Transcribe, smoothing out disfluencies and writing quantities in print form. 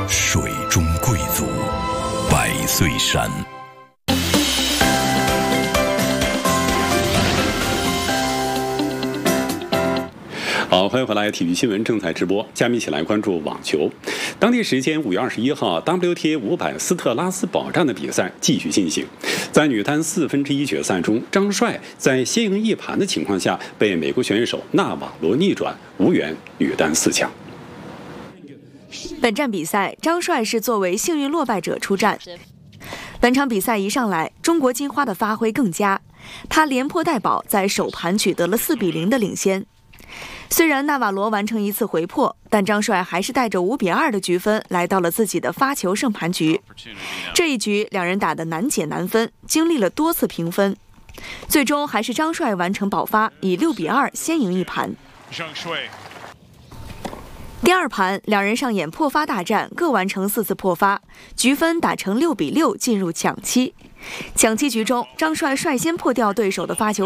水中贵族，百岁山。 好，欢迎回来，体育新闻正在直播，下面一起来关注网球。当地时间5月21号 ，WTA 500斯特拉斯堡站的比赛继续进行。在女单1/4决赛中，张帅在先赢一盘的情况下，被美国选手纳瓦罗逆转，无缘女单4强。 本站比赛，张帅是作为幸运落败者出战。本场比赛一上来，中国金花的发挥更佳，他连破带保，在首盘取得了4-0的领先。虽然纳瓦罗完成一次回破，但张帅还是带着5-2的局分来到了自己的发球胜盘局。这一局两人打得难解难分，经历了多次平分，最终还是张帅完成保发，以6-2先赢一盘。第二盘，两人上演破发大战，各完成4次破发，局分打成6-6，进入抢七。抢七局中，张帅率先破掉对手的发球